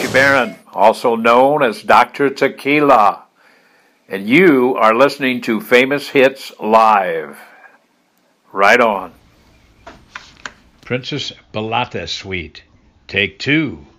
Jay Barron, also known as Dr. Tequila, and you are listening to Famous Hits Live. Right on. Princess Balata Suite, Take Two.